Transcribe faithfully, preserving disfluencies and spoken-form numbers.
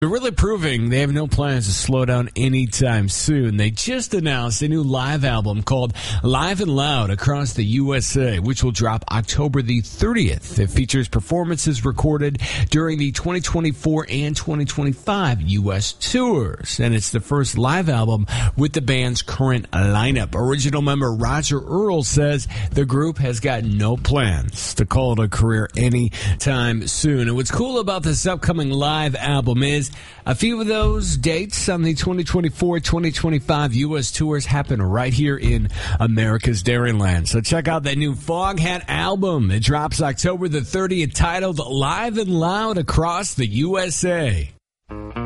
They're really proving they have no plans to slow down anytime soon. They just announced a new live album called Live and Loud across the U S A, which will drop October the thirtieth. It features performances recorded during the twenty twenty-four and twenty twenty-five U S tours. And it's the first live album with the band's current lineup. Original member Roger Earl says the group has got no plans to call it a career anytime soon. And what's cool about this upcoming live album is a few of those dates on the twenty twenty-four twenty twenty-five U S tours happen right here in America's Dairyland. So check out that new Foghat album. It drops October the thirtieth, titled Live and Loud across the U S A.